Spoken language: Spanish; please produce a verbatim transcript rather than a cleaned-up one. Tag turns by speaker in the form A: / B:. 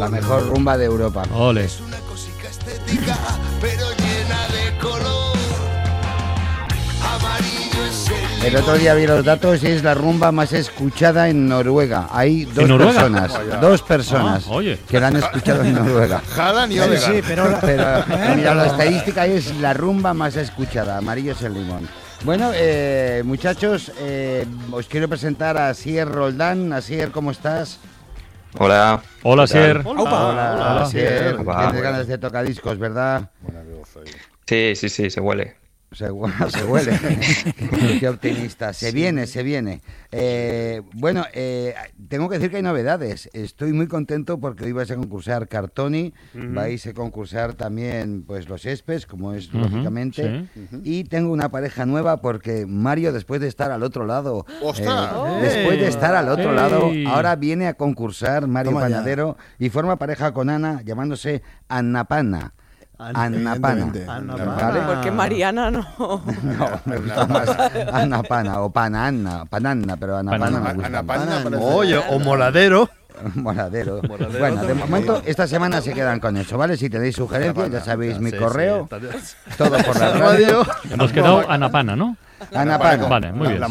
A: La mejor rumba de Europa.
B: Ole.
C: Es una cosica estética, pero llena de color. Amarillo es el
A: El otro día vi los datos y es la rumba más escuchada en Noruega. Hay dos
B: Noruega?
A: personas,
D: Vaya.
A: dos personas
B: Ah, oye.
A: que la han escuchado en Noruega.
D: Haaland y
E: Sí,
D: Odegaard.
E: sí, pero...
A: Pero
E: ¿Eh?
A: mira, la estadística es la rumba más escuchada. Amarillo es el limón. Bueno, eh, muchachos, eh, os quiero presentar a Asier Roldán. Asier, ¿cómo estás?
F: Hola.
B: Hola,
F: ¿Qué tal?
B: Sier.
E: Aupa.
A: Hola,
D: hola,
A: Asier.
F: Hola.
A: Tienes ganas de tocadiscos, ¿verdad?
D: Buena voz ahí.
F: Sí, sí, sí, se huele.
A: Se, hu- se huele. Qué optimista. Se viene, se viene. Eh, bueno, eh, tengo que decir que hay novedades. Estoy muy contento porque hoy vais a concursar Cartoni, vais a concursar también pues los Espes, como es
B: Ujú,
A: lógicamente.
B: sí.
A: Y tengo una pareja nueva porque Mario, después de estar al otro lado,
D: ¡Ostras!
A: eh, después de estar al otro
B: ¡Ey!
A: lado, ahora viene a concursar Mario
E: Toma ya.
A: Panadero y forma pareja con Ana, llamándose Annapana. Annapana.
E: Evidentemente.
D: Annapana.
A: ¿Vale?
G: Porque Mariana no.
A: No, me gusta más Ana Pana o Pananna, Pananna, pero Ana Pana me gusta
D: Ana
A: más.
D: Pana parece-
H: Oye, o moladero.
A: Moradero.
H: Moradero
A: Bueno, de
H: también.
A: momento esta semana se quedan con eso, ¿vale? Si tenéis sugerencias, ya sabéis mi
H: Sí,
A: correo,
H: sí, está-
A: todo por la radio.
H: radio.
B: Hemos quedado Anapana, ¿no?
A: Ana Pana.
B: Vale, muy
D: La-
B: bien.
D: la